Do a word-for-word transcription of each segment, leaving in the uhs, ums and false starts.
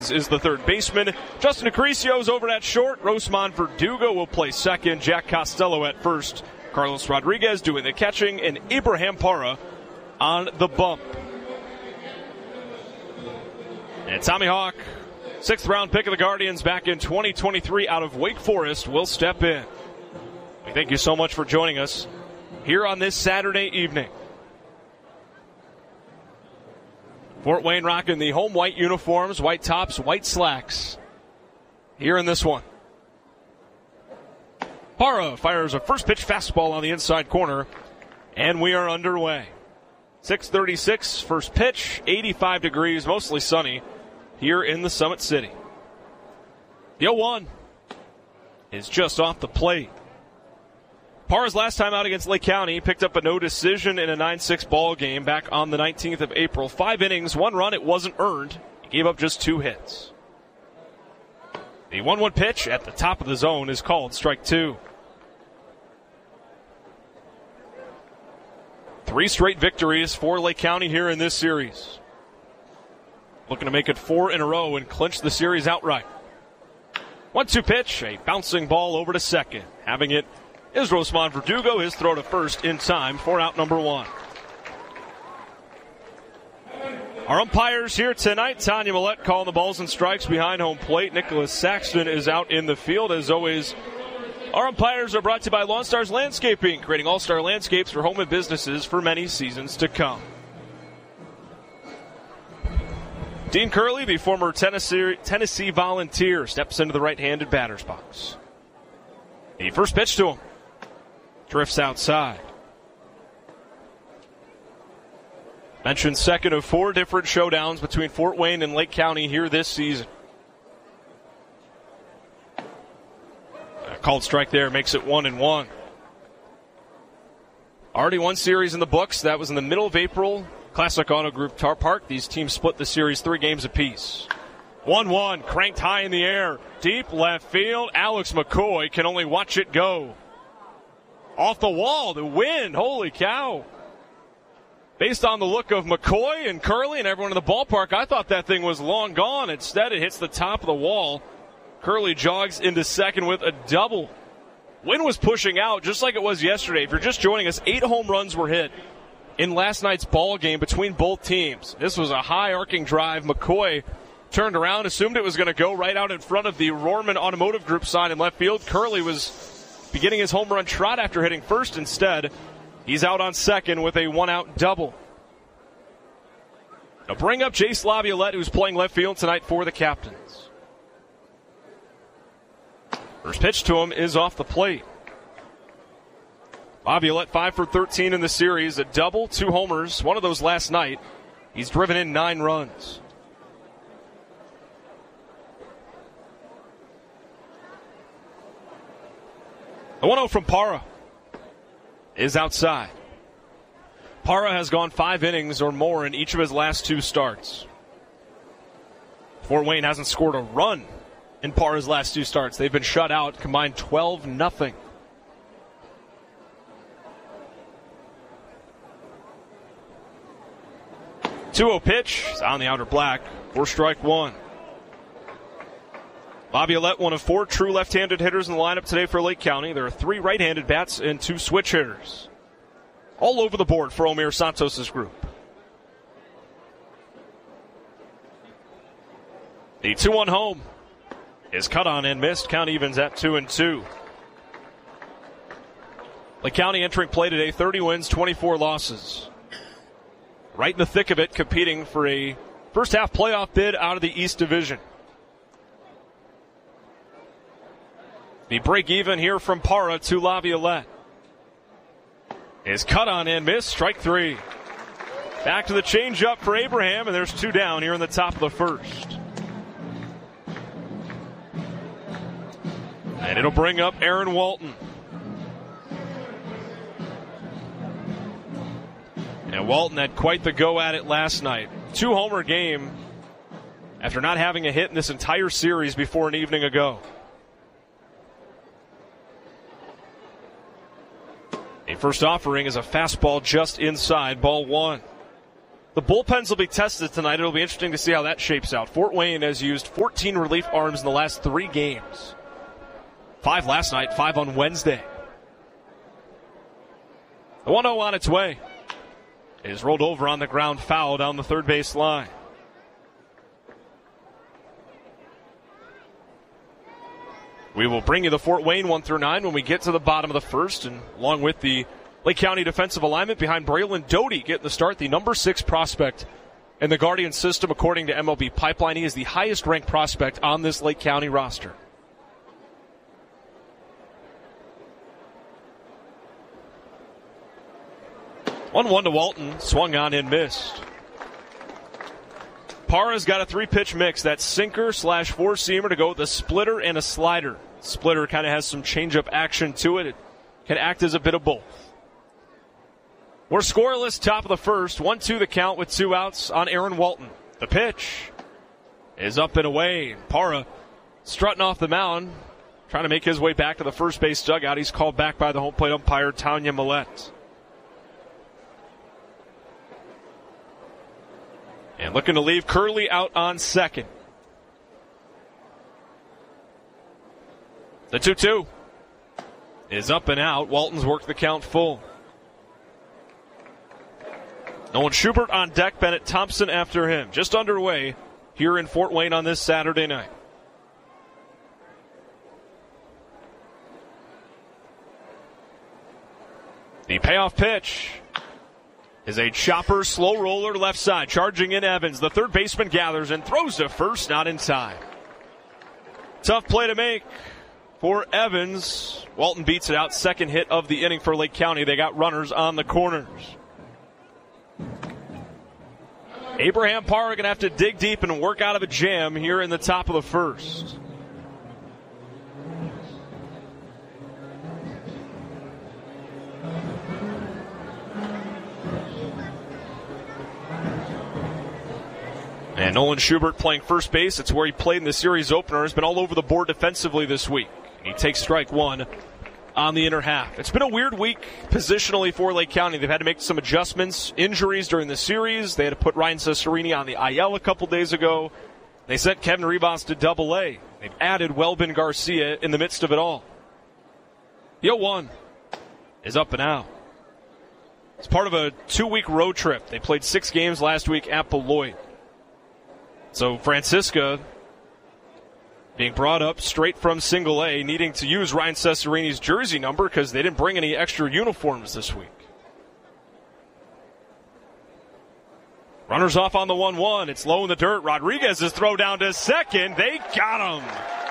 is the third baseman. Justin Acricio's over at short. Rosemont Verdugo will play second. Jack Costello at first. Carlos Rodriguez doing the catching, and Abraham Parra on the bump. And Tommy Hawk, sixth round pick of the Guardians back in twenty twenty-three out of Wake Forest, will step in. We thank you so much for joining us here on this Saturday evening. Fort Wayne rocking the home white uniforms, white tops, white slacks. Here in this one. Parra fires a first pitch fastball on the inside corner, and we are underway. six thirty-six, first pitch, eighty-five degrees, mostly sunny here in the Summit City. The oh one is just off the plate. Parra's last time out against Lake County picked up a no decision in a nine six ball game back on the nineteenth of April. Five innings, one run, it wasn't earned. He gave up just two hits. The one one pitch at the top of the zone is called strike two. Three straight victories for Lake County here in this series. Looking to make it four in a row and clinch the series outright. one two pitch, a bouncing ball over to second. Having it is Rosemont Verdugo. His throw to first in time for out number one. Our umpires here tonight, Tanya Millette calling the balls and strikes behind home plate. Nicholas Saxton is out in the field. As always, our umpires are brought to you by Lawn Stars Landscaping, creating all-star landscapes for home and businesses for many seasons to come. Dean Curley, the former Tennessee, Tennessee Volunteer, steps into the right-handed batter's box. The first pitch to him. Drifts outside. Mentioned second of four different showdowns between Fort Wayne and Lake County here this season. A called strike there makes it one and one. Already one series in the books. That was in the middle of April. Classic Auto Group Tar Park. These teams split the series three games apiece. one one, cranked high in the air. Deep left field. Alex McCoy can only watch it go. Off the wall, the wind, holy cow. Based on the look of McCoy and Curley and everyone in the ballpark, I thought that thing was long gone. Instead, it hits the top of the wall. Curley jogs into second with a double. Wind was pushing out just like it was yesterday. If you're just joining us, eight home runs were hit in last night's ball game between both teams. This was a high arcing drive. McCoy turned around, assumed it was going to go right out in front of the Rorman Automotive Group sign in left field. Curley was beginning his home run trot after hitting first. Instead, he's out on second with a one-out double. Now bring up Jace Laviolette, who's playing left field tonight for the Captains. First pitch to him is off the plate. Laviolette five for thirteen in the series, a double, two homers, one of those last night. He's driven in nine runs. The one oh from Parra is outside. Parra has gone five innings or more in each of his last two starts. Fort Wayne hasn't scored a run in Parra's last two starts. They've been shut out, combined twelve nothing. two oh pitch is on the outer black for strike one. Laviolette, one of four true left-handed hitters in the lineup today for Lake County. There are three right-handed bats and two switch hitters. All over the board for Omir Santos' group. The two one home is cut on and missed. Count evens at two and two. Lake County entering play today, thirty wins, twenty-four losses. Right in the thick of it, competing for a first-half playoff bid out of the East Division. The break even here from Parra to Laviolette is cut on and missed. Strike three. Back to the changeup for Abraham, and there's two down here in the top of the first. And it'll bring up Aaron Walton. And Walton had quite the go at it last night. Two-homer game after not having a hit in this entire series before an evening ago. A first offering is a fastball just inside, ball one. The bullpens will be tested tonight. It'll be interesting to see how that shapes out. Fort Wayne has used fourteen relief arms in the last three games. Five last night, five on Wednesday. The one oh on its way is rolled over on the ground, foul down the third base line. We will bring you the Fort Wayne one through nine when we get to the bottom of the first, and along with the Lake County defensive alignment behind Braylon Doty getting the start, the number six prospect in the Guardian system according to M L B Pipeline. He is the highest ranked prospect on this Lake County roster. one one to Walton, swung on and missed. Parra's got a three-pitch mix. That sinker slash four-seamer to go with a splitter and a slider. Splitter kind of has some change-up action to it. It can act as a bit of both. We're scoreless, top of the first. one two the count with two outs on Aaron Walton. The pitch is up and away. Parra strutting off the mound, trying to make his way back to the first base dugout. He's called back by the home plate umpire, Tanya Millette. And looking to leave Curley out on second. The two two is up and out. Walton's worked the count full. Nolan Schubert on deck. Bennett Thompson after him. Just underway here in Fort Wayne on this Saturday night. The payoff pitch is a chopper, slow roller left side. Charging in Evans. The third baseman gathers and throws to first, not in time. Tough play to make for Evans. Walton beats it out. Second hit of the inning for Lake County. They got runners on the corners. Abraham Parra going to have to dig deep and work out of a jam here in the top of the first. And Nolan Schubert playing first base. It's where he played in the series opener. Has been all over the board defensively this week. He takes strike one on the inner half. It's been a weird week positionally for Lake County. They've had to make some adjustments, injuries during the series. They had to put Ryan Cesarini on the I L a couple days ago. They sent Kevin Rivas to double A. They've added Welbin Garcia in the midst of it all. The oh one is up and out. It's part of a two-week road trip. They played six games last week at Beloit. So Francisca being brought up straight from single A, needing to use Ryan Cesarini's jersey number because they didn't bring any extra uniforms this week. Runners off on the one one. It's low in the dirt. Rodriguez's throw down to second. They got him.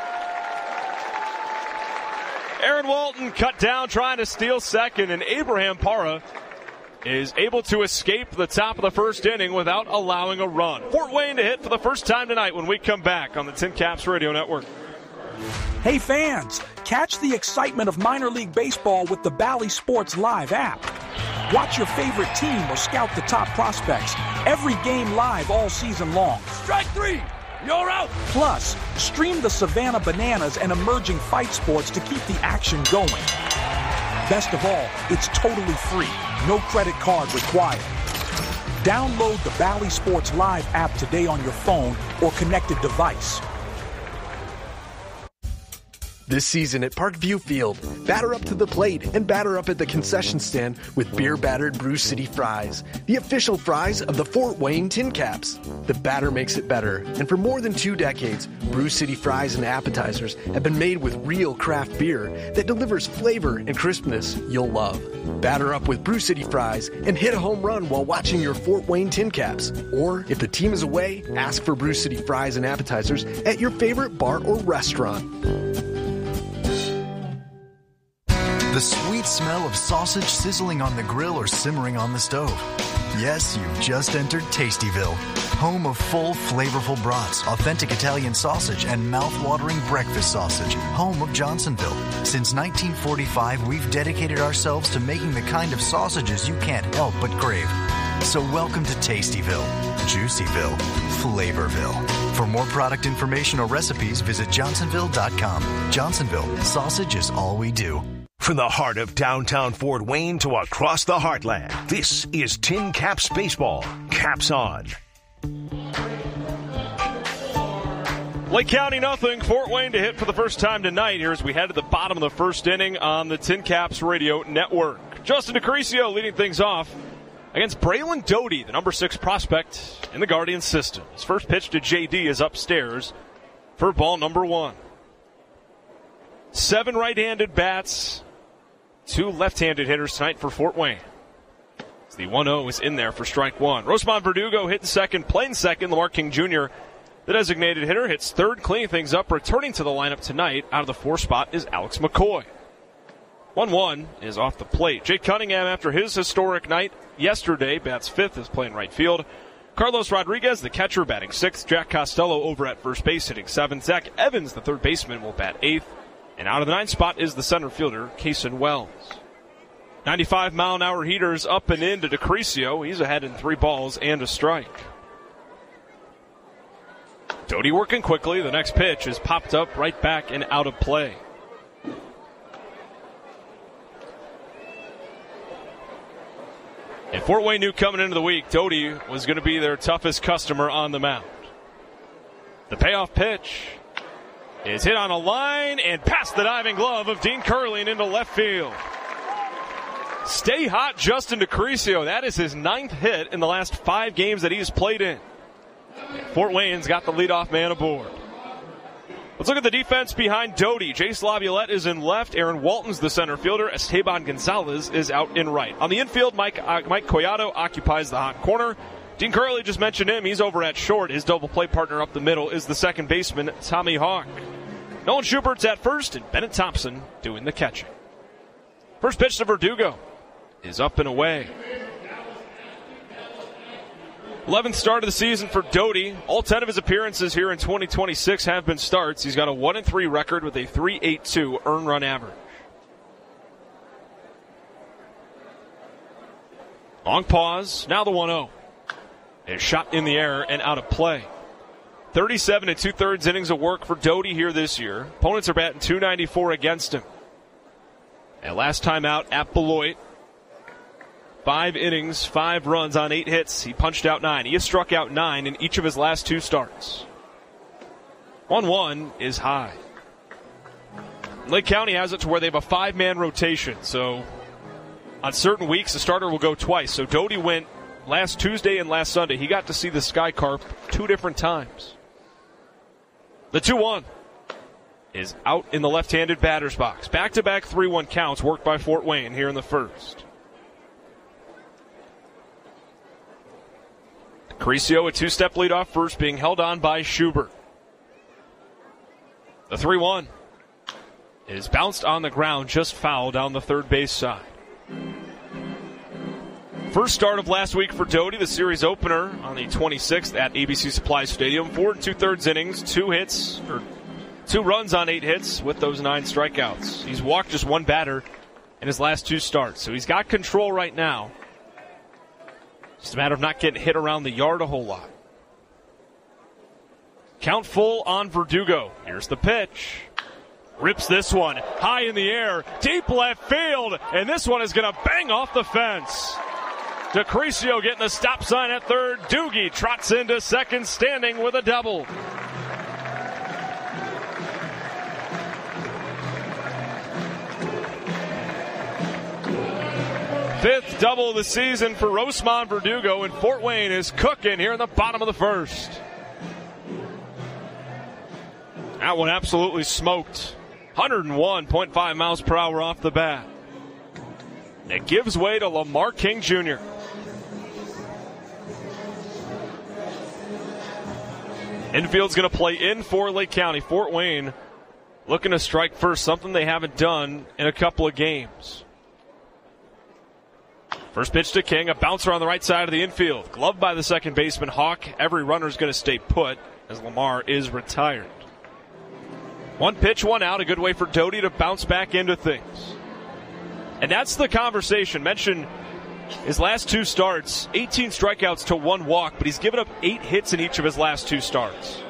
Aaron Walton cut down trying to steal second, and Abraham Parra is able to escape the top of the first inning without allowing a run. Fort Wayne to hit for the first time tonight when we come back on the Tin Caps Radio Network. Hey fans, catch the excitement of minor league baseball with the Bally Sports Live app. Watch your favorite team or scout the top prospects. Every game live all season long. Strike three! You're out! Plus, stream the Savannah Bananas and emerging fight sports to keep the action going. Best of all, it's totally free. No credit card required. Download the Bally Sports Live app today on your phone or connected device. This season at Parkview Field, batter up to the plate and batter up at the concession stand with beer-battered Brew City fries, the official fries of the Fort Wayne Tin Caps. The batter makes it better, and for more than two decades, Brew City fries and appetizers have been made with real craft beer that delivers flavor and crispness you'll love. Batter up with Brew City fries and hit a home run while watching your Fort Wayne Tin Caps. Or, if the team is away, ask for Brew City fries and appetizers at your favorite bar or restaurant. The sweet smell of sausage sizzling on the grill or simmering on the stove. Yes, you've just entered Tastyville, home of full, flavorful brats, authentic Italian sausage, and mouth-watering breakfast sausage, home of Johnsonville. Since nineteen forty-five, we've dedicated ourselves to making the kind of sausages you can't help but crave. So welcome to Tastyville, Juicyville, Flavorville. For more product information or recipes, visit johnsonville dot com. Johnsonville, sausage is all we do. From the heart of downtown Fort Wayne to across the heartland, this is Tin Caps Baseball. Caps on. Lake County nothing. Fort Wayne to hit for the first time tonight here as we head to the bottom of the first inning on the Tin Caps Radio Network. Justin DiCrisio leading things off against Braylon Doty, the number six prospect in the Guardian system. His first pitch to J D is upstairs for ball number one. Seven right-handed bats, two left-handed hitters tonight for Fort Wayne. As the one oh is in there for strike one. Rosemont Verdugo hitting second, playing second. Lamar King Junior, the designated hitter, hits third, cleaning things up. Returning to the lineup tonight out of the four spot is Alex McCoy. one one is off the plate. Jake Cunningham, after his historic night yesterday, bats fifth, is playing right field. Carlos Rodriguez, the catcher, batting sixth. Jack Costello over at first base, hitting seventh. Zach Evans, the third baseman, will bat eighth. And out of the ninth spot is the center fielder, Kason Wells. ninety-five mile an hour heaters up and into DiCrisio. He's ahead in three balls and a strike. Doty working quickly. The next pitch is popped up right back and out of play. And Fort Wayne knew coming into the week, Doty was going to be their toughest customer on the mound. The payoff pitch is hit on a line and past the diving glove of Dean Curling into left field. Stay hot, Justin DiCrisio. That is his ninth hit in the last five games that he's played in. Fort Wayne's got the leadoff man aboard. Let's look at the defense behind Doty. Jace Laviolette is in left. Aaron Walton's the center fielder. Esteban Gonzalez is out in right. On the infield, Mike uh, Mike Collado occupies the hot corner. Dean Curley, just mentioned him. He's over at short. His double play partner up the middle is the second baseman, Tommy Hawk. Nolan Schubert's at first, and Bennett Thompson doing the catching. First pitch to Verdugo is up and away. eleventh start of the season for Doty. All ten of his appearances here in twenty twenty-six have been starts. He's got a one and three record with a three point eight two earned run average. Long pause. Now the one oh. A shot in the air and out of play. thirty-seven and two-thirds innings of work for Doty here this year. Opponents are batting two ninety-four against him. And last time out at Beloit, five innings, five runs on eight hits. He punched out nine. He has struck out nine in each of his last two starts. one one is high. Lake County has it to where they have a five-man rotation. So on certain weeks, the starter will go twice. So Doty went last Tuesday and last Sunday. He got to see the Sky Carp two different times. The two one is out in the left-handed batter's box. Back-to-back three one counts worked by Fort Wayne here in the first. DiCrisio, a two-step lead off first, being held on by Schubert. The three one is bounced on the ground, just foul down the third base side. First start of last week for Doty, the series opener on the twenty-sixth at A B C Supply Stadium. Four and two-thirds innings, two hits, or two runs on eight hits with those nine strikeouts. He's walked just one batter in his last two starts, so he's got control right now. Just a matter of not getting hit around the yard a whole lot. Count full on Verdugo. Here's the pitch. Rips this one high in the air, deep left field, and this one is going to bang off the fence. DiCrisio getting the stop sign at third. Doogie trots into second, standing with a double. Fifth double of the season for Rosemont Verdugo, and Fort Wayne is cooking here in the bottom of the first. That one absolutely smoked. one oh one point five miles per hour off the bat. It gives way to Lamar King Junior Infield's going to play in for Lake County. Fort Wayne looking to strike first, something they haven't done in a couple of games. First pitch to King, a bouncer on the right side of the infield. Gloved by the second baseman, Hawk. Every runner's going to stay put as Lamar is retired. One pitch, one out. A good way for Doty to bounce back into things. And that's the conversation. Mentioned his last two starts, eighteen strikeouts to one walk, but he's given up eight hits in each of his last two starts.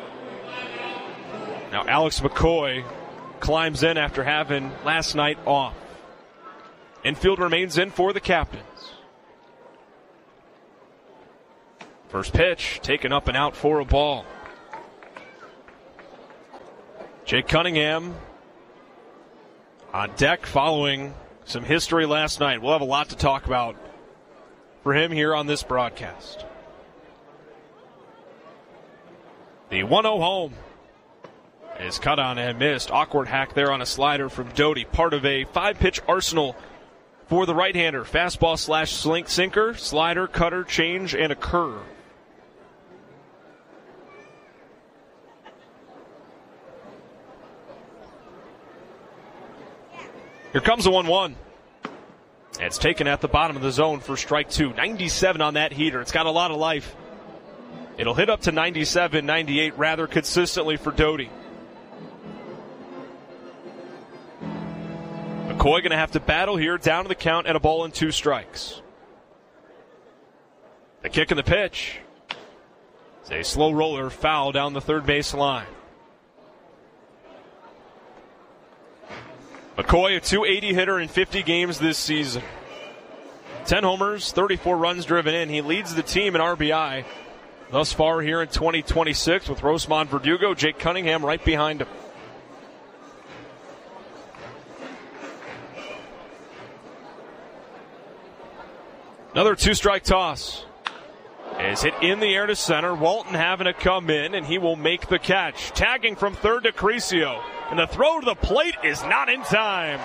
Now Alex McCoy climbs in after having last night off. Infield remains in for the Captains. First pitch, taken up and out for a ball. Jake Cunningham on deck following some history last night. We'll have a lot to talk about for him here on this broadcast. The one oh home is cut on and missed. Awkward hack there on a slider from Doty. Part of a five-pitch arsenal for the right-hander. Fastball slash slink sinker, slider, cutter, change, and a curve. Here comes the one one. It's taken at the bottom of the zone for strike two. ninety-seven on that heater. It's got a lot of life. It'll hit up to ninety-seven, ninety-eight rather consistently for Doty. McCoy going to have to battle here, down to the count and a ball and two strikes. The kick and the pitch. It's a slow roller foul down the third base line. McCoy, a two eighty hitter in fifty games this season. ten homers, thirty-four runs driven in. He leads the team in R B I thus far here in twenty twenty-six with Rosemont Verdugo, Jake Cunningham right behind him. Another two-strike toss. Is hit in the air to center. Walton having to come in, and he will make the catch. Tagging from third to Crescio. And the throw to the plate is not in time.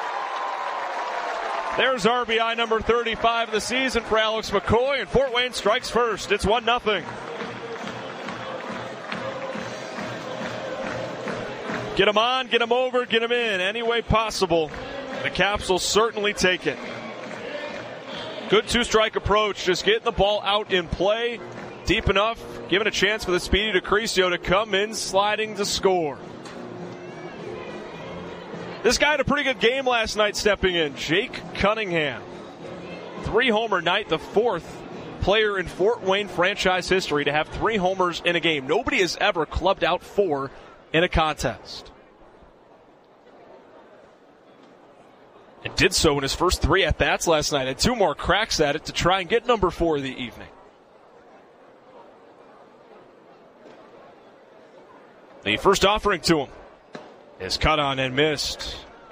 There's R B I number thirty-five of the season for Alex McCoy, and Fort Wayne strikes first. It's one nothing. Get him on, get him over, get him in any way possible. The Caps will certainly take it. Good two-strike approach, just getting the ball out in play, deep enough, giving a chance for the speedy DeCrescio to come in, sliding to score. This guy had a pretty good game last night stepping in, Jake Cunningham. Three-homer night, the fourth player in Fort Wayne franchise history to have three homers in a game. Nobody has ever clubbed out four in a contest. And did so in his first three at-bats last night. Had two more cracks at it to try and get number four of the evening. The first offering to him is cut on and missed.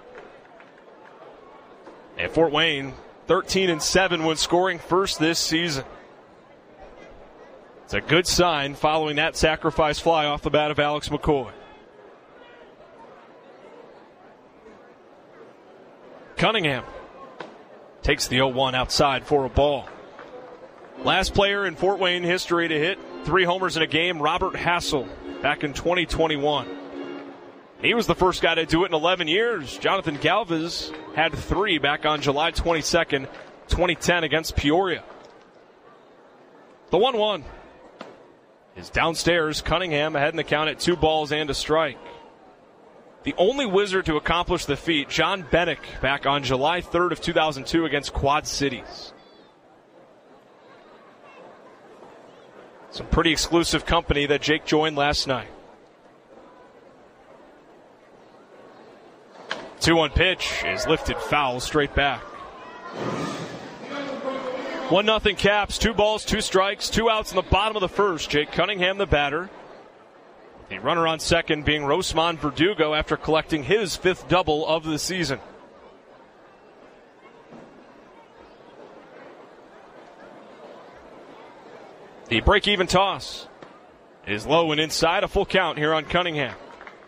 And Fort Wayne, thirteen and seven when scoring first this season. It's a good sign following that sacrifice fly off the bat of Alex McCoy. Cunningham takes the oh one outside for a ball. Last player in Fort Wayne history to hit three homers in a game, Robert Hassel, back in twenty twenty-one. He was the first guy to do it in eleven years. Jonathan Galvez had three back on July twenty-second, twenty ten against Peoria. The one one is downstairs. Cunningham ahead in the count at two balls and a strike. The only Wizard to accomplish the feat, John Bennick, back on July third of two thousand two against Quad Cities. Some pretty exclusive company that Jake joined last night. two one pitch is lifted foul straight back. one nothing Caps, two balls, two strikes, two outs in the bottom of the first. Jake Cunningham, the batter. The runner on second being Rosemont Verdugo after collecting his fifth double of the season. The break-even toss is low and inside, a full count here on Cunningham.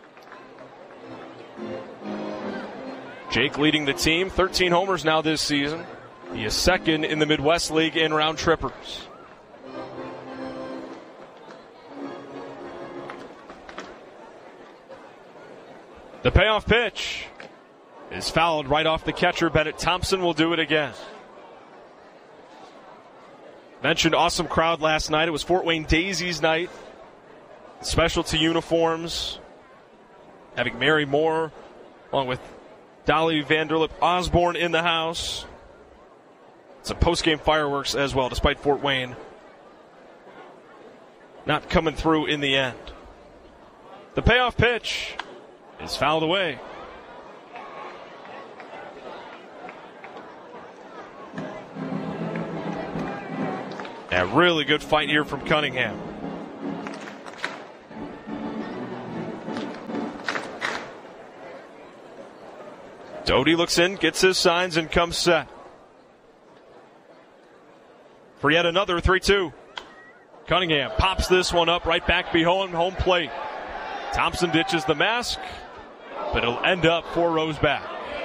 Jake leading the team, thirteen homers now this season. He is second in the Midwest League in round trippers. The payoff pitch is fouled right off the catcher. Bennett Thompson will do it again. Mentioned awesome crowd last night. It was Fort Wayne Daisies night. Specialty uniforms. Having Mary Moore along with Dolly Vanderlip Osborne in the house. Some post-game fireworks as well, despite Fort Wayne not coming through in the end. The payoff pitch is fouled away. Yeah, really good fight here from Cunningham. Doty looks in, gets his signs, and comes set. For yet another three two. Cunningham pops this one up right back behind home plate. Thompson ditches the mask, but it'll end up four rows back.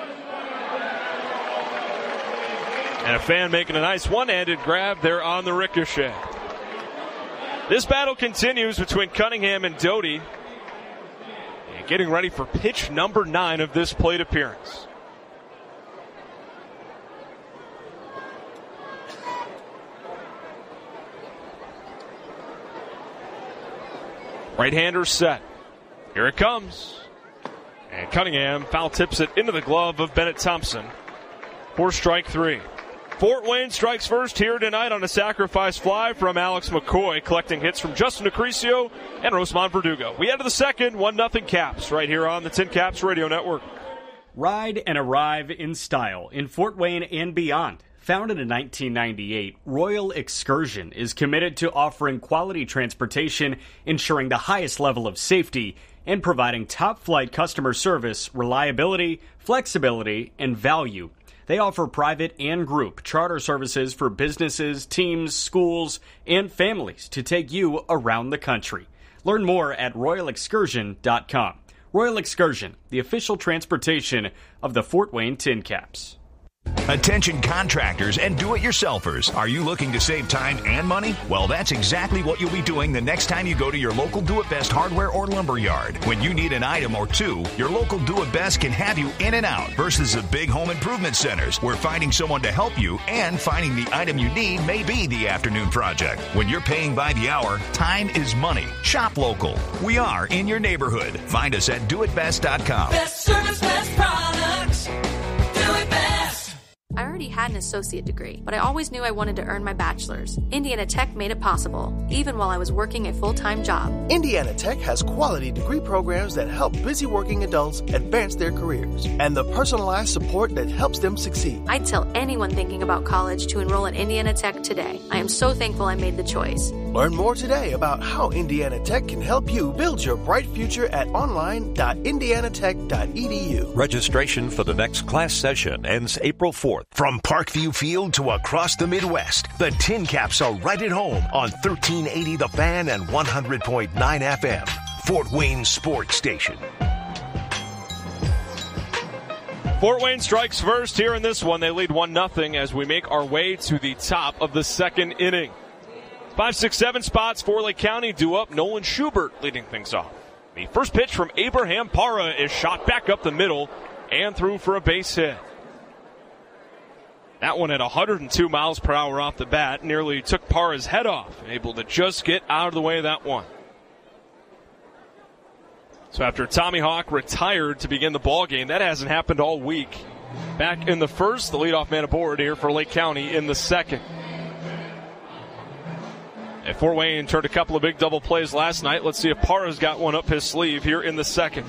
And a fan making a nice one-handed grab there on the ricochet. This battle continues between Cunningham and Doty. And getting ready for pitch number nine of this plate appearance. Right-hander set. Here it comes. And Cunningham foul tips it into the glove of Bennett Thompson for strike three. Fort Wayne strikes first here tonight on a sacrifice fly from Alex McCoy, collecting hits from Justin Acrisio and Rosamond Verdugo. We head to the second, one nothing Caps, right here on the Tin Caps Radio Network. Ride and arrive in style in Fort Wayne and beyond. Founded in nineteen ninety-eight, Royal Excursion is committed to offering quality transportation, ensuring the highest level of safety, and providing top-flight customer service, reliability, flexibility, and value. They offer private and group charter services for businesses, teams, schools, and families to take you around the country. Learn more at royal excursion dot com. Royal Excursion, the official transportation of the Fort Wayne Tin Caps. Attention contractors and do-it-yourselfers. Are you looking to save time and money? Well, that's exactly what you'll be doing the next time you go to your local Do-It-Best hardware or lumber yard. When you need an item or two, your local Do-It-Best can have you in and out versus the big home improvement centers where finding someone to help you and finding the item you need may be the afternoon project. When you're paying by the hour, time is money. Shop local. We are in your neighborhood. Find us at do it best dot com. Best service, best products. Do it best. I already had an associate degree, but I always knew I wanted to earn my bachelor's. Indiana Tech made it possible, even while I was working a full-time job. Indiana Tech has quality degree programs that help busy working adults advance their careers and the personalized support that helps them succeed. I'd tell anyone thinking about college to enroll at Indiana Tech today. I am so thankful I made the choice. Learn more today about how Indiana Tech can help you build your bright future at online dot indiana tech dot e d u. Registration for the next class session ends April fourth. From Parkview Field to across the Midwest, the Tin Caps are right at home on thirteen eighty The Fan and one hundred point nine F M, Fort Wayne Sports Station. Fort Wayne strikes first here in this one. They lead one nothing as we make our way to the top of the second inning. Five, six, seven spots for Lake County due up. Nolan Schubert leading things off. The first pitch from Abraham Parra is shot back up the middle and through for a base hit. That one at one hundred two miles per hour off the bat nearly took Parra's head off, able to just get out of the way of that one. So after Tommy Hawk retired to begin the ball game, that hasn't happened all week. Back in the first, the leadoff man aboard here for Lake County in the second. And Fort Wayne turned a couple of big double plays last night. Let's see if Parra's got one up his sleeve here in the second.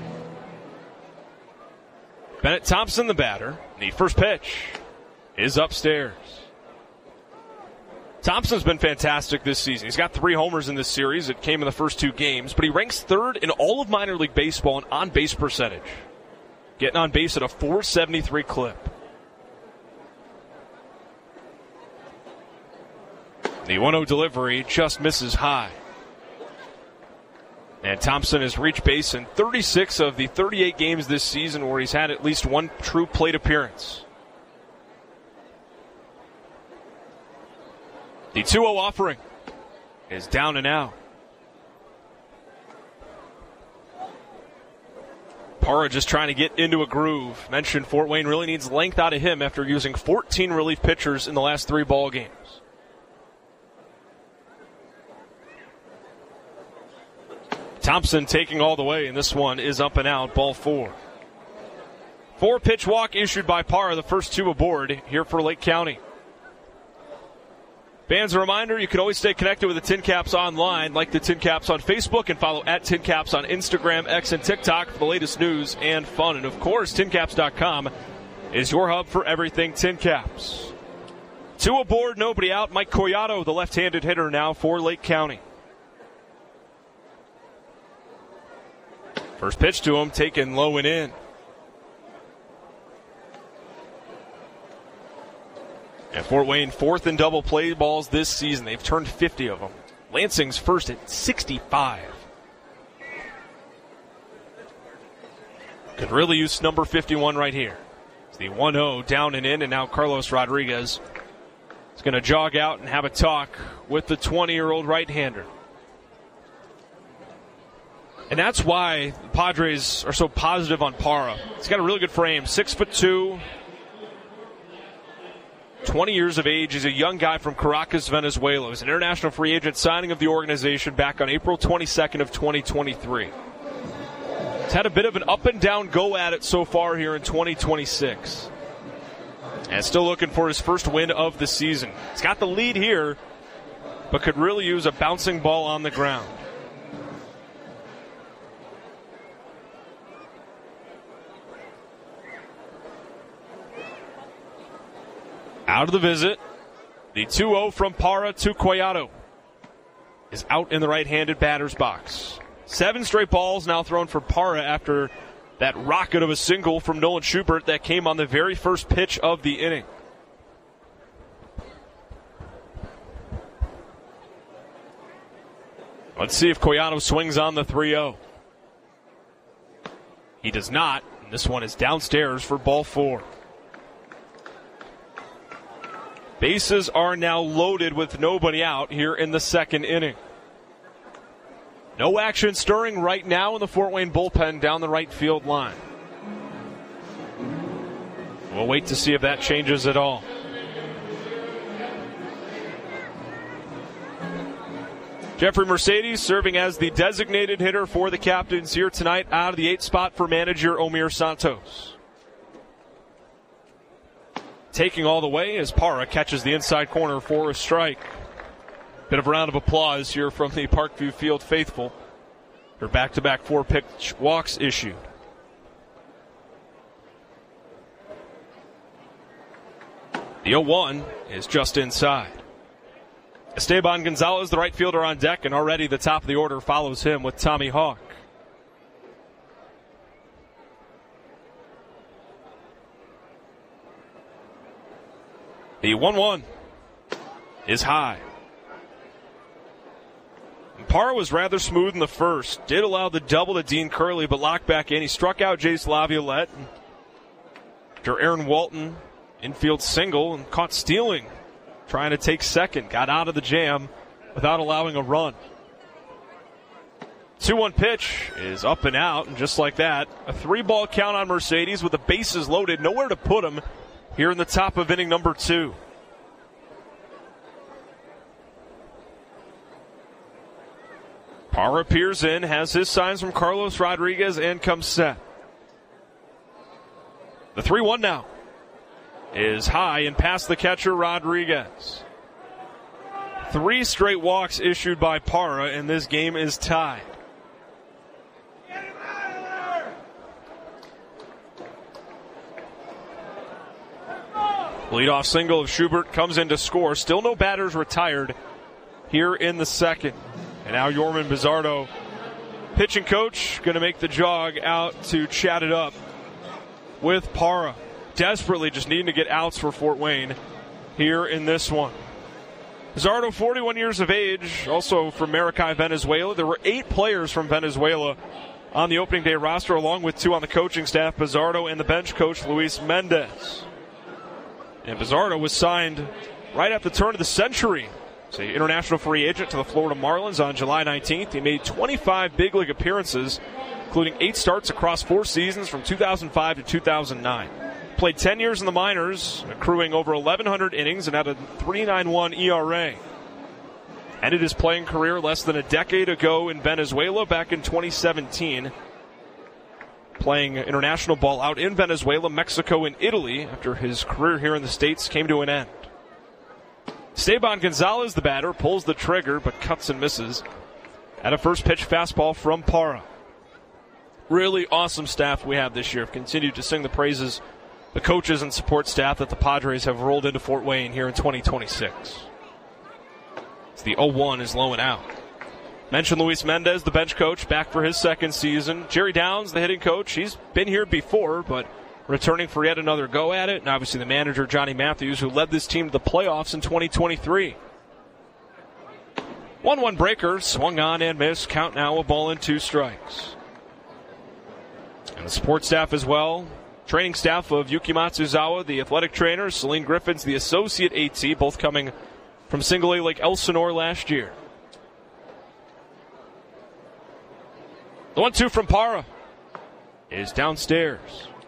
Bennett Thompson, the batter. The first pitch is upstairs. Thompson's been fantastic this season. He's got three homers in this series. It came in the first two games, but he ranks third in all of minor league baseball in on-base percentage. Getting on base at a four seventy-three clip. The one oh delivery just misses high. And Thompson has reached base in thirty-six of the thirty-eight games this season where he's had at least one true plate appearance. The two oh offering is down and out. Parra just trying to get into a groove. Mentioned Fort Wayne really needs length out of him after using fourteen relief pitchers in the last three ball games. Thompson taking all the way, and this one is up and out, ball four. Four pitch walk issued by Parra, the first two aboard here for Lake County. Fans, a reminder, you can always stay connected with the Tin Caps online, like the Tin Caps on Facebook, and follow at Tin Caps on Instagram, X, and TikTok for the latest news and fun. And, of course, tin caps dot com is your hub for everything Tin Caps. Two aboard, nobody out. Mike Collado, the left-handed hitter now for Lake County. First pitch to him, taken low and in. And Fort Wayne fourth in double play balls this season. They've turned fifty of them. Lansing's first at sixty-five. Could really use number fifty-one right here. It's the one oh down and in, and now Carlos Rodriguez is going to jog out and have a talk with the twenty-year-old right-hander. And that's why the Padres are so positive on Parra. He's got a really good frame, six foot two. twenty years of age. He's a young guy from Caracas, Venezuela. He's an international free agent signing of the organization back on April twenty-second of twenty twenty-three. He's had a bit of an up and down go at it so far here in twenty twenty-six. And still looking for his first win of the season. He's got the lead here, but could really use a bouncing ball on the ground. Out of the visit, the two oh from Parra to Collado is out in the right-handed batter's box. Seven straight balls now thrown for Parra after that rocket of a single from Nolan Schubert that came on the very first pitch of the inning. Let's see if Collado swings on the three oh. He does not, and this one is downstairs for ball four. Bases are now loaded with nobody out here in the second inning. No action stirring right now in the Fort Wayne bullpen down the right field line. We'll wait to see if that changes at all. Jeffrey Mercedes serving as the designated hitter for the Captains here tonight out of the eighth spot for manager Omir Santos. Taking all the way as Parra catches the inside corner for a strike. Bit of a round of applause here from the Parkview Field faithful. Their back-to-back four-pitch walks issued. The oh one is just inside. Esteban Gonzalez, the right fielder, on deck, and already the top of the order follows him with Tommy Hawk. The one one is high. And Parra was rather smooth in the first. Did allow the double to Dean Curley, but locked back in. He struck out Jace Laviolette. After Aaron Walton, infield single, and caught stealing. Trying to take second. Got out of the jam without allowing a run. two one pitch is up and out, and just like that, a three-ball count on Mercedes with the bases loaded. Nowhere to put him here in the top of inning number two. Parra appears in, has his signs from Carlos Rodriguez, and comes set. The three one now is high and past the catcher Rodriguez. Three straight walks issued by Parra, and this game is tied. Leadoff single of Schubert comes in to score. Still no batters retired here in the second. And now Yorman Bizzardo, pitching coach, going to make the jog out to chat it up with Parra. Desperately just needing to get outs for Fort Wayne here in this one. Bizzardo, forty-one years of age, also from Maracay, Venezuela. There were eight players from Venezuela on the opening day roster, along with two on the coaching staff, Bizzardo and the bench coach, Luis Mendez. And Bizzardo was signed right at the turn of the century. He's an international free agent to the Florida Marlins on July nineteenth. He made twenty-five big league appearances, including eight starts across four seasons from two thousand five to two thousand nine. Played ten years in the minors, accruing over eleven hundred innings and had a three point nine one E R A. Ended his playing career less than a decade ago in Venezuela back in twenty seventeen. Playing international ball out in Venezuela, Mexico, and Italy after his career here in the States came to an end. Esteban Gonzalez, the batter, pulls the trigger but cuts and misses at a first pitch fastball from Parra. Really awesome staff we have this year. Have continued to sing the praises the coaches and support staff that the Padres have rolled into Fort Wayne here in twenty twenty-six. It's the oh one is low and out. Mentioned Luis Mendez, the bench coach, back for his second season. Jerry Downs, the hitting coach, he's been here before, but returning for yet another go at it. And obviously the manager, Johnny Matthews, who led this team to the playoffs in twenty twenty-three. one one breaker, swung on and missed. Count now, a ball and two strikes. And the support staff as well. Training staff of Yuki Matsuzawa, the athletic trainer, Celine Griffins, the associate AT, both coming from Single A Lake Elsinore last year. The one two from Parra is downstairs.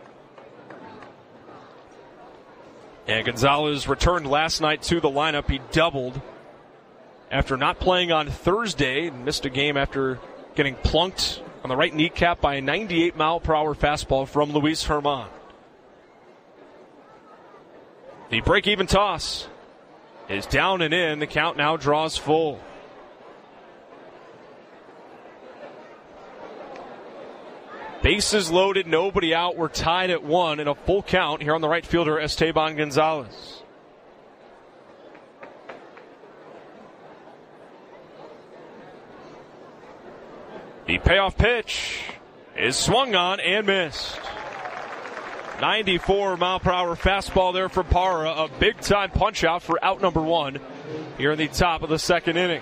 And Gonzalez returned last night to the lineup. He doubled after not playing on Thursday and missed a game after getting plunked on the right kneecap by a ninety-eight mile per hour fastball from Luis Herman. The break-even toss is down and in. The count now draws full. Bases loaded, nobody out. We're tied at one and a full count here on the right fielder, Esteban Gonzalez. The payoff pitch is swung on and missed. ninety-four mile per hour fastball there from Parra. A big time punch out for out number one here in the top of the second inning.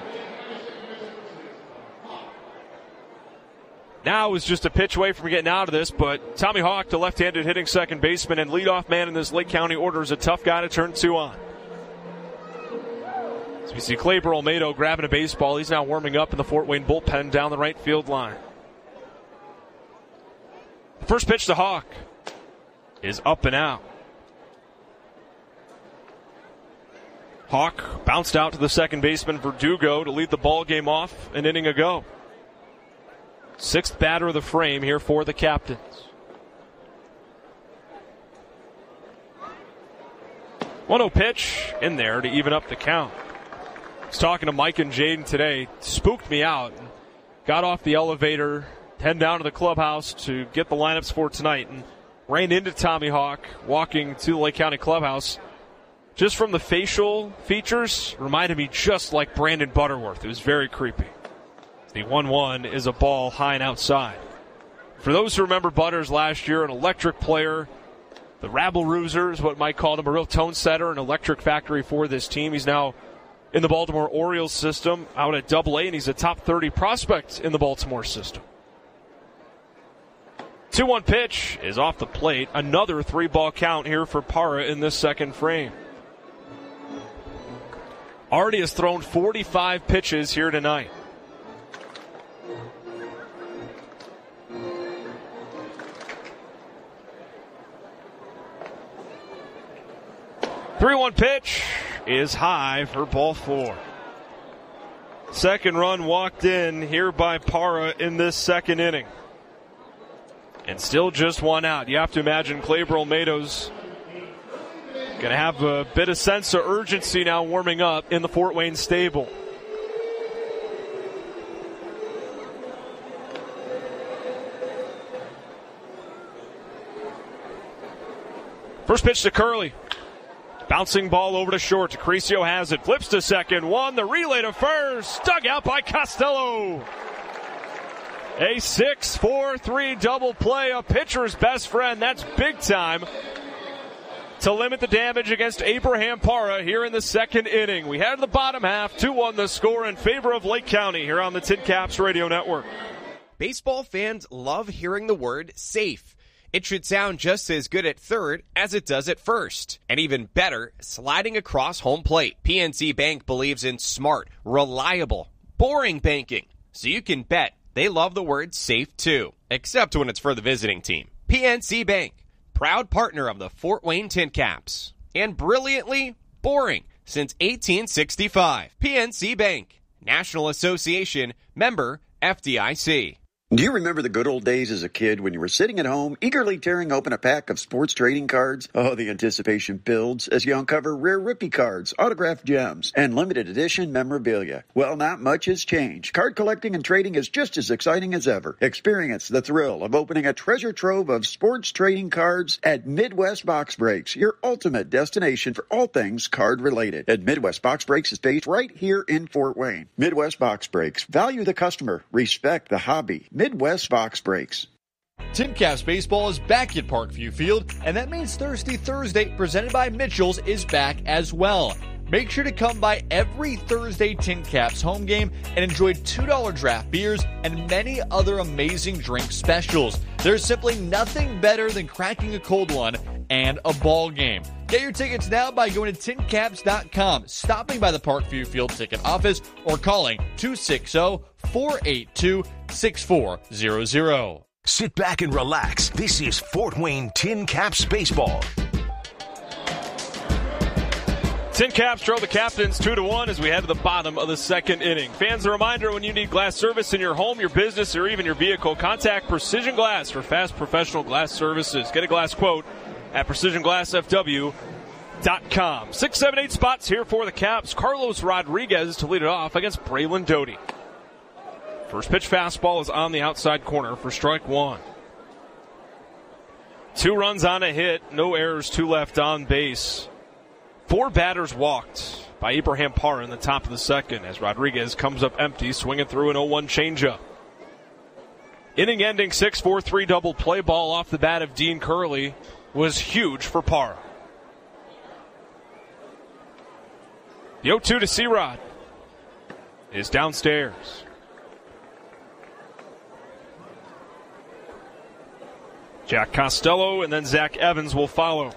Now is just a pitch away from getting out of this, but Tommy Hawk, the left-handed hitting second baseman and leadoff man in this Lake County order, is a tough guy to turn two on. So we see Kleber Olmedo grabbing a baseball. He's now warming up in the Fort Wayne bullpen down the right field line. The first pitch to Hawk is up and out. Hawk bounced out to the second baseman Verdugo to lead the ball game off an inning ago. Sixth batter of the frame here for the Captains. one oh pitch in there to even up the count. I was talking to Mike and Jaden today. Spooked me out. Got off the elevator, heading down to the clubhouse to get the lineups for tonight, and ran into Tommy Hawk walking to the Lake County clubhouse. Just from the facial features, reminded me just like Brandon Butterworth. It was very creepy. The one one is a ball high and outside. For those who remember Butters last year, an electric player, the rabble-rouser is what Mike called him, a real tone setter, an electric factory for this team. He's now in the Baltimore Orioles system, out at double A, and he's a top thirty prospect in the Baltimore system. two one pitch is off the plate. Another three-ball count here for Parra in this second frame. Already has thrown forty-five pitches here tonight. three one pitch is high for ball four. Second run walked in here by Parra in this second inning. And still just one out. You have to imagine Kleber Olmedo's going to have a bit of sense of urgency now warming up in the Fort Wayne stable. First pitch to Curley. Bouncing ball over to short. Acrisio has it. Flips to second. One. The relay to first. Dug out by Costello. A six four three double play. A pitcher's best friend. That's big time to limit the damage against Abraham Parra here in the second inning. We head to the bottom half. two one the score in favor of Lake County here on the Tin Caps Radio Network. Baseball fans love hearing the word safe. It should sound just as good at third as it does at first. And even better, sliding across home plate. P N C Bank believes in smart, reliable, boring banking. So you can bet they love the word safe too. Except when it's for the visiting team. P N C Bank, proud partner of the Fort Wayne Tin Caps. And brilliantly boring since eighteen sixty-five. P N C Bank, National Association, member F D I C. Do you remember the good old days as a kid when you were sitting at home, eagerly tearing open a pack of sports trading cards? Oh, the anticipation builds as you uncover rare rookie cards, autographed gems, and limited edition memorabilia. Well, not much has changed. Card collecting and trading is just as exciting as ever. Experience the thrill of opening a treasure trove of sports trading cards at Midwest Box Breaks, your ultimate destination for all things card related. And Midwest Box Breaks is based right here in Fort Wayne. Midwest Box Breaks. Value the customer. Respect the hobby. Midwest Box Breaks. Tin Caps Baseball is back at Parkview Field, and that means Thirsty Thursday, presented by Mitchell's, is back as well. Make sure to come by every Thursday Tin Caps home game and enjoy two dollars draft beers and many other amazing drink specials. There's simply nothing better than cracking a cold one and a ball game. Get your tickets now by going to tin caps dot com, stopping by the Parkview Field ticket office, or calling two six zero, four eight two, six four zero zero. Sit back and relax. This is Fort Wayne Tin Caps Baseball. Tin Caps drove the Captains two to one as we head to the bottom of the second inning. Fans, a reminder, when you need glass service in your home, your business, or even your vehicle, contact Precision Glass for fast professional glass services. Get a glass quote at precision glass f w dot com. Six, seven, eight spots here for the Caps. Carlos Rodriguez to lead it off against Braylon Doty. First pitch fastball is on the outside corner for strike one. Two runs on a hit, no errors, two left on base. Four batters walked by Abraham Parr in the top of the second as Rodriguez comes up empty, swinging through an oh one changeup. Inning-ending six four three double play ball off the bat of Dean Curley was huge for Parr. The oh two to C-Rod is downstairs. Jack Costello and then Zach Evans will follow.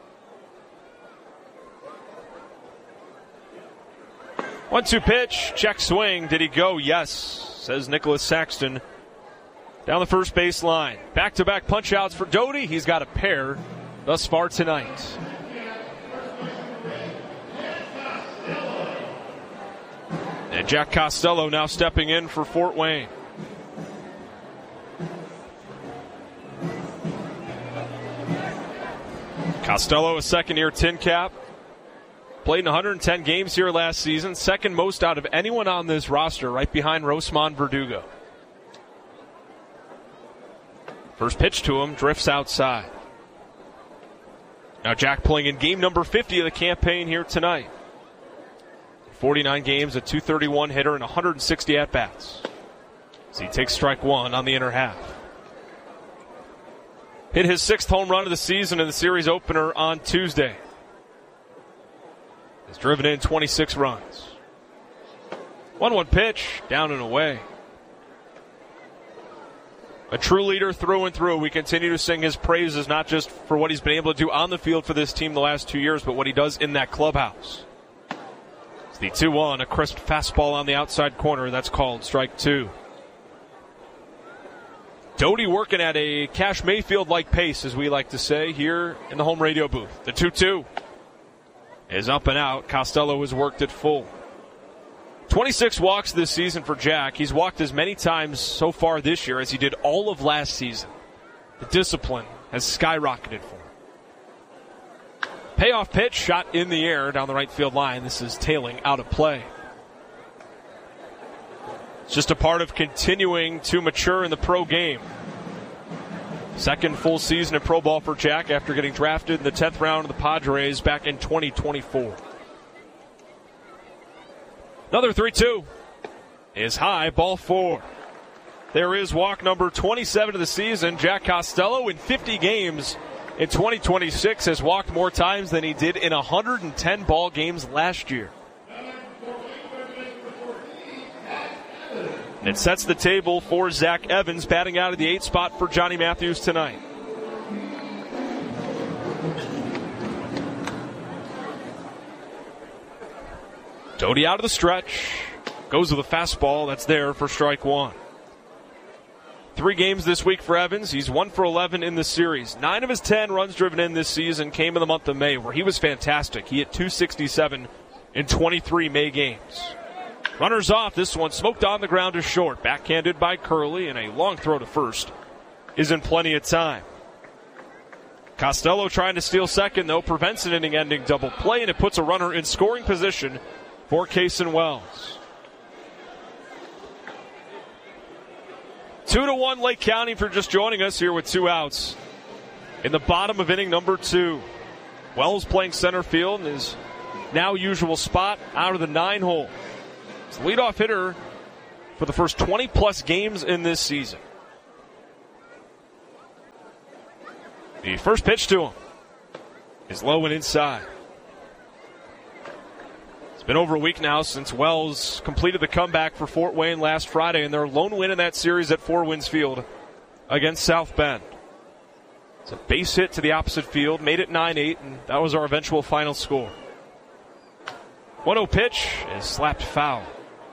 one two pitch, check swing. Did he go? Yes, says Nicholas Saxton. Down the first base line. Back-to-back punch-outs for Doty. He's got a pair thus far tonight. And Jack Costello now stepping in for Fort Wayne. Costello, a second-year Tin Cap. Played in one hundred ten games here last season, second most out of anyone on this roster, right behind Rosman Verdugo. First pitch to him, drifts outside. Now Jack playing in game number fifty of the campaign here tonight. forty-nine games, a two thirty-one hitter, and one hundred sixty at-bats. So he takes strike one on the inner half. Hit his sixth home run of the season in the series opener on Tuesday. Has driven in twenty-six runs. one one pitch, down and away. A true leader through and through. We continue to sing his praises, not just for what he's been able to do on the field for this team the last two years, but what he does in that clubhouse. It's the two one, a crisp fastball on the outside corner. That's called strike two. Doty working at a Cash Mayfield-like pace, as we like to say, here in the home radio booth. The two two is up and out. Costello has worked it full. twenty-six walks this season for Jack. He's walked as many times so far this year as he did all of last season. The discipline has skyrocketed for him. Payoff pitch, shot in the air down the right field line. This is tailing out of play. It's just a part of continuing to mature in the pro game. Second full season of pro ball for Jack after getting drafted in the tenth round of the Padres back in twenty twenty-four. Another three two is high, ball four. There is walk number twenty-seven of the season. Jack Costello in fifty games in twenty twenty-six has walked more times than he did in one hundred ten ball games last year. It sets the table for Zach Evans, batting out of the eighth spot for Johnny Matthews tonight. Doty out of the stretch. Goes with a fastball that's there for strike one. Three games this week for Evans. He's one for eleven in the series. Nine of his ten runs driven in this season came in the month of May, where he was fantastic. He hit two sixty-seven in twenty-three May games. Runners off. This one smoked on the ground to short. Backhanded by Curley, and a long throw to first is in plenty of time. Costello trying to steal second, though, prevents an inning-ending double play, and it puts a runner in scoring position for Cason Wells. Two to one Lake County for just joining us here with two outs in the bottom of inning number two. Wells playing center field in his now usual spot out of the nine hole. He's the leadoff hitter for the first twenty plus games in this season. The first pitch to him is low and inside. It's been over a week now since Wells completed the comeback for Fort Wayne last Friday in their lone win in that series at Four Winds Field against South Bend. It's a base hit to the opposite field, made it nine eight, and that was our eventual final score. one oh pitch is slapped foul.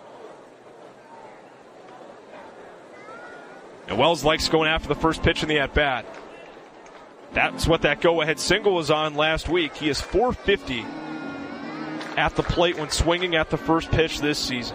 And Wells likes going after the first pitch in the at-bat. That's what that go-ahead single was on last week. He is four fifty at the plate when swinging at the first pitch this season.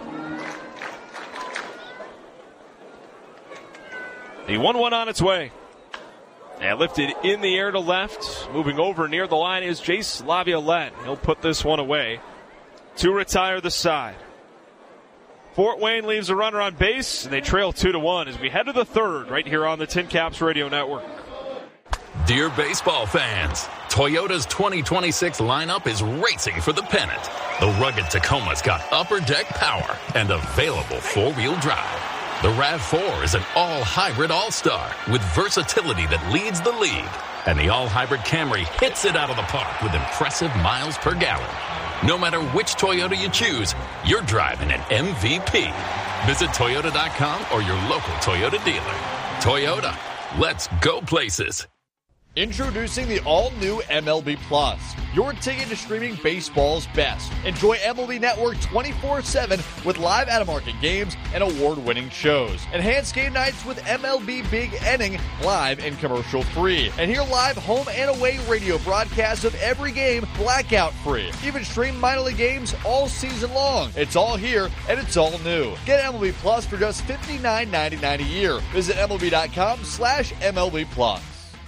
The one one on its way. And lifted in the air to left. Moving over near the line is Jace Laviolette. He'll put this one away to retire the side. Fort Wayne leaves a runner on base, and they trail two to one as we head to the third right here on the Tin Caps Radio Network. Dear baseball fans, Toyota's twenty twenty-six lineup is racing for the pennant. The rugged Tacoma's got upper deck power and available four-wheel drive. The RAV four is an all-hybrid all-star with versatility that leads the league. And the all-hybrid Camry hits it out of the park with impressive miles per gallon. No matter which Toyota you choose, you're driving an M V P. Visit Toyota dot com or your local Toyota dealer. Toyota, let's go places. Introducing the all-new M L B Plus, your ticket to streaming baseball's best. Enjoy M L B Network twenty-four seven with live out-of-market games and award-winning shows. Enhance game nights with M L B Big Inning live and commercial-free. And hear live home and away radio broadcasts of every game blackout-free. Even stream minor league games all season long. It's all here and it's all new. Get M L B Plus for just fifty-nine ninety-nine a year. Visit M L B dot com slash M L B Plus.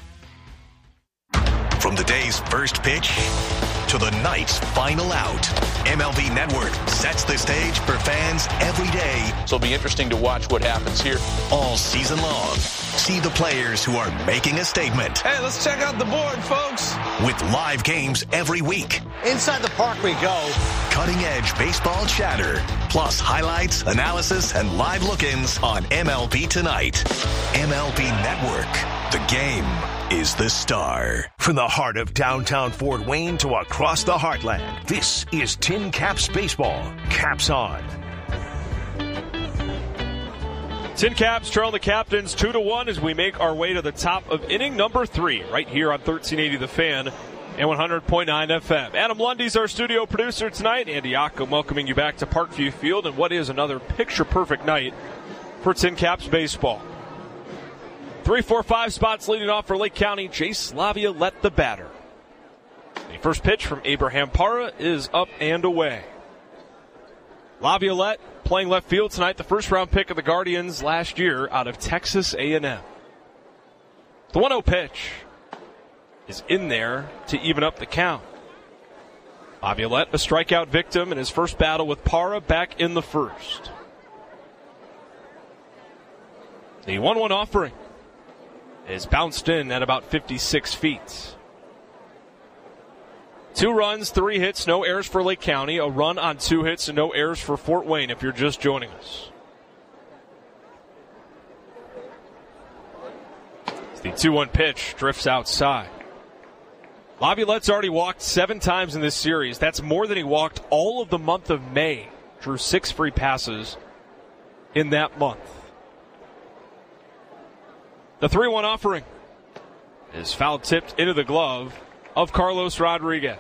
From the day's first pitch to the night's final out, M L B Network sets the stage for fans every day. So it'll be interesting to watch what happens here. All season long. See the players who are making a statement. Hey, let's check out the board, folks. With live games every week. Inside the park we go. Cutting-edge baseball chatter. Plus highlights, analysis, and live look-ins on M L B Tonight. M L B Network. The game is the star. From the heart of downtown Fort Wayne to across the heartland, this is Tin Caps Baseball. Caps on. Tin Caps trail the Captains two to one as we make our way to the top of inning number three right here on thirteen eighty The Fan and one hundred point nine F M. Adam Lundy's our studio producer tonight. Andy Ockham welcoming you back to Parkview Field and what is another picture-perfect night for Tin Caps Baseball. Three, four, five spots leading off for Lake County. Jace Laviolette the batter. The first pitch from Abraham Parra is up and away. Laviolette playing left field tonight, the first round pick of the Guardians last year out of Texas A and M. The one oh pitch is in there to even up the count. Laviolette, a strikeout victim in his first battle with Parra back in the first. The one one offering is bounced in at about fifty-six feet. Two runs, three hits, no errors for Lake County. A run on two hits and no errors for Fort Wayne if you're just joining us. The two one pitch drifts outside. Laviolette's already walked seven times in this series. That's more than he walked all of the month of May. Drew six free passes in that month. The three one offering is foul tipped into the glove of Carlos Rodriguez.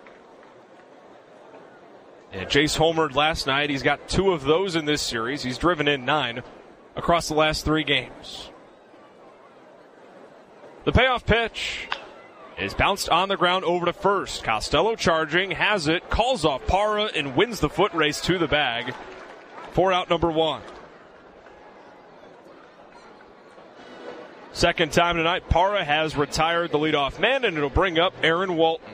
And Jace homered last night. He's got two of those in this series. He's driven in nine across the last three games. The payoff pitch is bounced on the ground over to first. Costello charging, has it, calls off Parra, and wins the foot race to the bag for out number one. Second time tonight, Parra has retired the leadoff man, and it'll bring up Aaron Walton.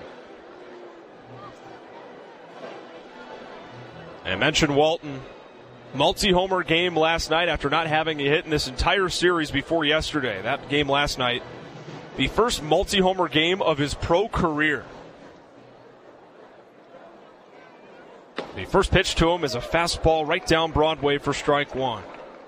I mentioned Walton. Multi-homer game last night after not having a hit in this entire series before yesterday. That game last night, the first multi-homer game of his pro career. The first pitch to him is a fastball right down Broadway for strike one.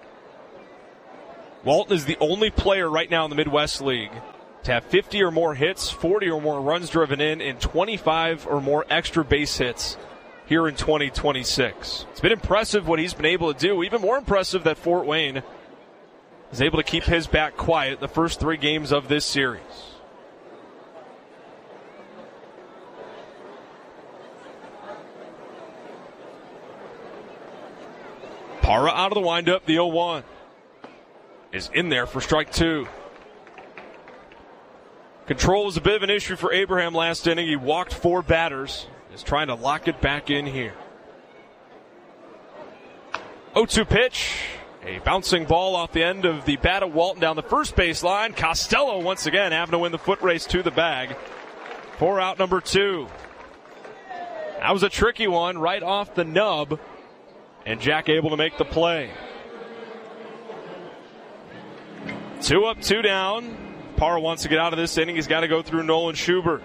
Walton is the only player right now in the Midwest League to have fifty or more hits, forty or more runs driven in, and twenty-five or more extra base hits here in twenty twenty-six. It's been impressive what he's been able to do. Even more impressive that Fort Wayne is able to keep his bat quiet the first three games of this series. Parra out of the windup, the oh one is in there for strike two. Control was a bit of an issue for Abraham last inning. He walked four batters. Is trying to lock it back in here. oh two pitch. A bouncing ball off the end of the bat of Walton down the first base line. Costello once again having to win the foot race to the bag for out number two. That was a tricky one right off the nub. And Jack able to make the play. Two up, two down. Parra wants to get out of this inning. He's got to go through Nolan Schubert.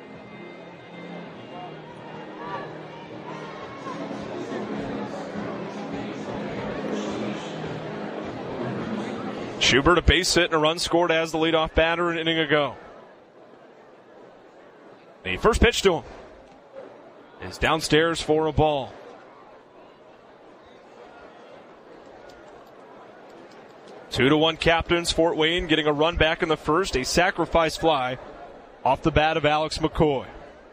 Schubert, a base hit and a run scored as the leadoff batter an inning ago. The first pitch to him is downstairs for a ball. Two to one captains. Fort Wayne getting a run back in the first. A sacrifice fly off the bat of Alex McCoy.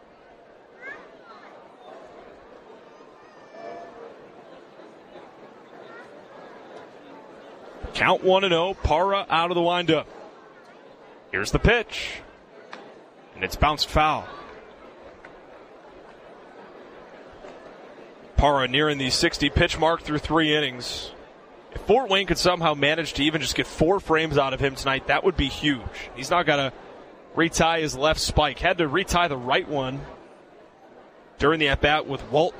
Count one and oh. Parra out of the windup. Here's the pitch. And it's bounced foul. Parra nearing the sixty pitch mark through three innings. If Fort Wayne could somehow manage to even just get four frames out of him tonight, that would be huge. He's not got to retie his left spike. Had to retie the right one during the at-bat with Walton.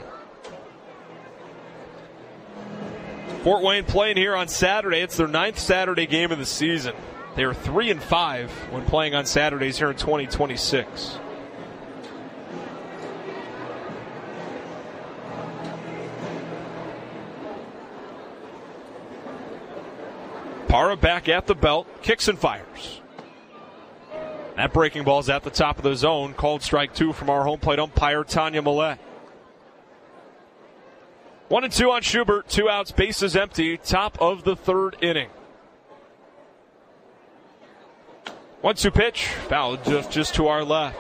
Fort Wayne playing here on Saturday. It's their ninth Saturday game of the season. They are three and five when playing on Saturdays here in twenty twenty-six. Parra back at the belt, kicks and fires. That breaking ball's at the top of the zone. Called strike two from our home plate umpire, Tanya Millette. One and two on Schubert, two outs, bases empty, top of the third inning. One two pitch, foul just, just to our left.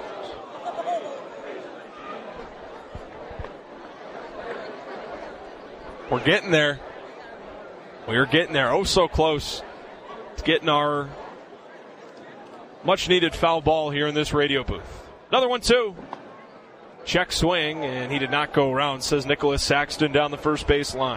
We're getting there. We're getting there. Oh, so close to getting our much-needed foul ball here in this radio booth. Another one, two. Check swing, and he did not go around, says Nicholas Saxton down the first base line.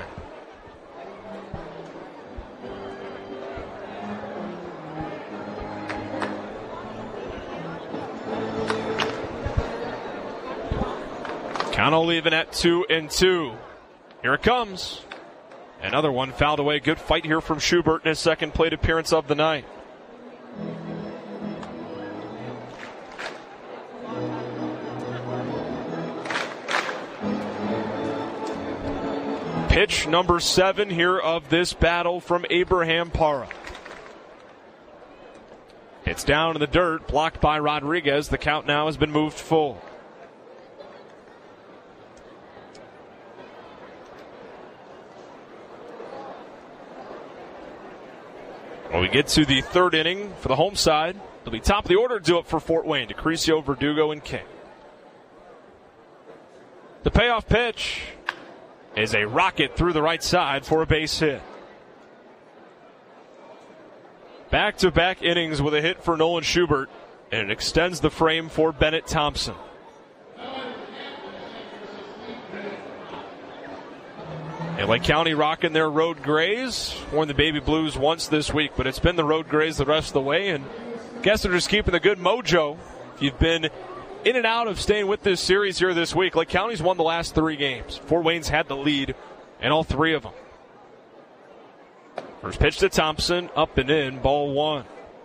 Count leaving at two and two. Here it comes. Another one fouled away. Good fight here from Schubert in his second plate appearance of the night. Pitch number seven here of this battle from Abraham Parra. It's down in the dirt, blocked by Rodriguez. The count now has been moved full. When we get to the third inning for the home side, it'll be top of the order to do it for Fort Wayne. DeCrescio, Verdugo, and King. The payoff pitch is a rocket through the right side for a base hit. Back-to-back innings with a hit for Nolan Schubert, and it extends the frame for Bennett Thompson. And Lake County rocking their road grays. Worn the baby blues once this week, but it's been the road grays the rest of the way. And I guess they're just keeping the good mojo. If you've been in and out of staying with this series here this week, Lake County's won the last three games. Fort Wayne's had the lead in all three of them. First pitch to Thompson, up and in, ball one.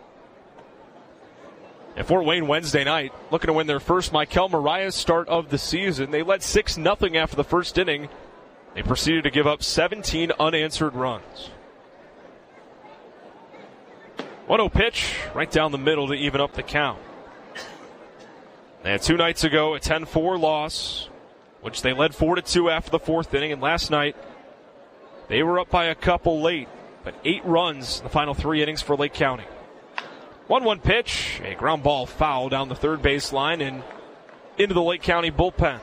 And Fort Wayne Wednesday night, looking to win their first Michael Mariah start of the season. They led six nothing after the first inning. They proceeded to give up seventeen unanswered runs. one oh pitch, right down the middle to even up the count. They had two nights ago a ten four loss, which they led four to two after the fourth inning. And last night, they were up by a couple late, but eight runs in the final three innings for Lake County. one one pitch, a ground ball foul down the third baseline and into the Lake County bullpen.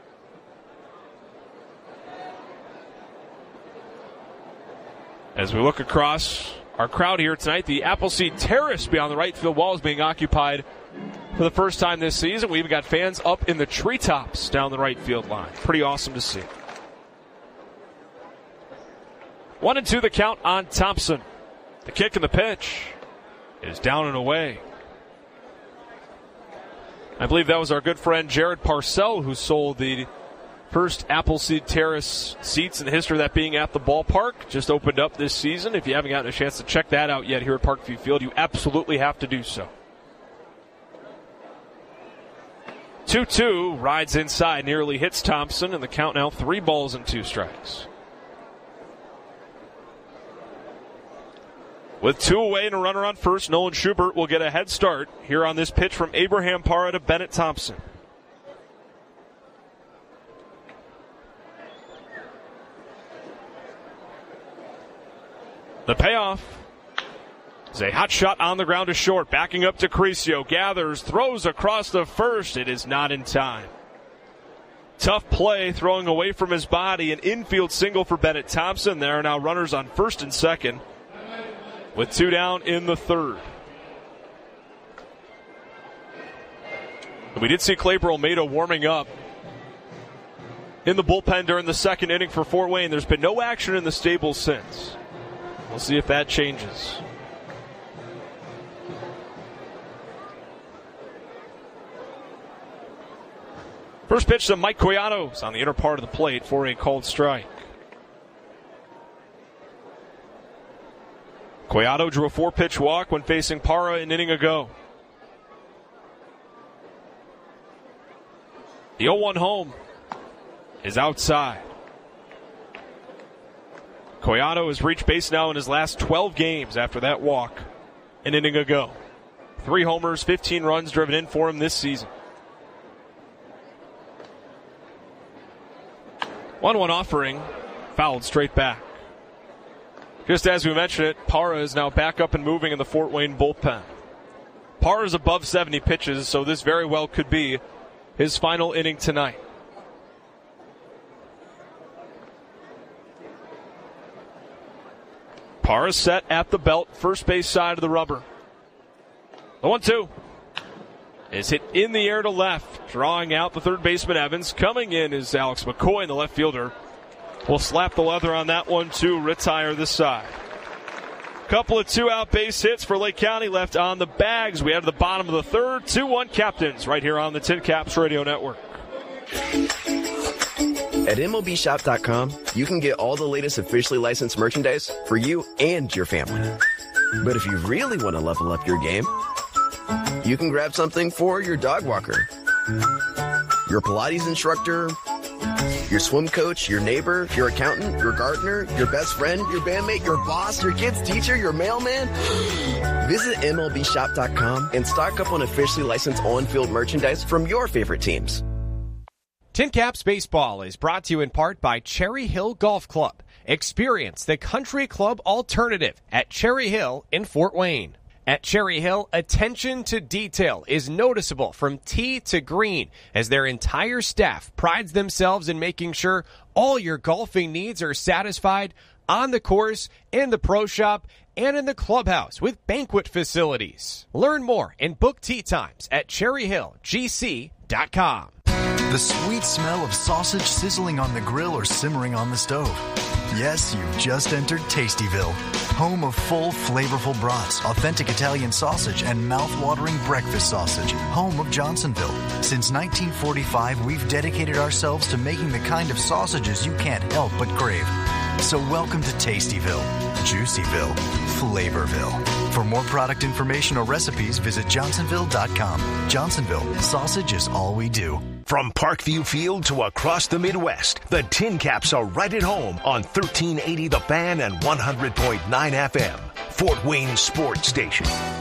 As we look across our crowd here tonight, the Appleseed Terrace beyond the right field wall is being occupied for the first time this season. We even got fans up in the treetops down the right field line. Pretty awesome to see. One and two the count on Thompson. The kick and the pitch is down and away. I believe that was our good friend Jared Parcell who sold the first Appleseed Terrace seats in the history of that being at the ballpark. Just opened up this season. If you haven't gotten a chance to check that out yet here at Parkview Field, you absolutely have to do so. two two, rides inside, nearly hits Thompson, and the count now three balls and two strikes. With two away and a runner on first, Nolan Schubert will get a head start here on this pitch from Abraham Parra to Bennett Thompson. The payoff is a hot shot on the ground to short. Backing up to Crescio. Gathers, throws across the first. It is not in time. Tough play, throwing away from his body. An infield single for Bennett Thompson. There are now runners on first and second with two down in the third. And we did see Clayper Almeida warming up in the bullpen during the second inning for Fort Wayne. There's been no action in the stable since. We'll see if that changes. First pitch to Mike Coyanos on the inner part of the plate for a called strike. Coyato drew a four-pitch walk when facing Parra an inning ago. The oh one home is outside. Coyato has reached base now in his last twelve games after that walk an inning ago. Three homers, fifteen runs driven in for him this season. one one offering, fouled straight back. Just as we mentioned it, Parra is now back up and moving in the Fort Wayne bullpen. Parra is above seventy pitches, so this very well could be his final inning tonight. Parra set at the belt, first base side of the rubber. The one two is hit in the air to left, drawing out the third baseman Evans. Coming in is Alex McCoy, and the left fielder will slap the leather on that one to retire the side. Couple of two-out base hits for Lake County left on the bags. We head to the bottom of the third. two one Captains right here on the Tin Caps Radio Network. At M L B shop dot com, you can get all the latest officially licensed merchandise for you and your family. But if you really want to level up your game, you can grab something for your dog walker, your Pilates instructor, your swim coach, your neighbor, your accountant, your gardener, your best friend, your bandmate, your boss, your kid's teacher, your mailman. Visit M L B shop dot com and stock up on officially licensed on-field merchandise from your favorite teams. Tin Caps Baseball is brought to you in part by Cherry Hill Golf Club. Experience the country club alternative at Cherry Hill in Fort Wayne. At Cherry Hill, attention to detail is noticeable from tee to green as their entire staff prides themselves in making sure all your golfing needs are satisfied on the course, in the pro shop, and in the clubhouse with banquet facilities. Learn more and book tee times at cherry hill g c dot com. The sweet smell of sausage sizzling on the grill or simmering on the stove. Yes, you've just entered Tastyville, home of full, flavorful brats, authentic Italian sausage, and mouth-watering breakfast sausage, home of Johnsonville. Since nineteen forty-five, we've dedicated ourselves to making the kind of sausages you can't help but crave. So welcome to Tastyville, Juicyville, Flavorville. For more product information or recipes, visit johnsonville dot com. Johnsonville, sausage is all we do. From Parkview Field to across the Midwest, the Tin Caps are right at home on thirteen eighty The Fan and one hundred point nine F M, Fort Wayne Sports Station.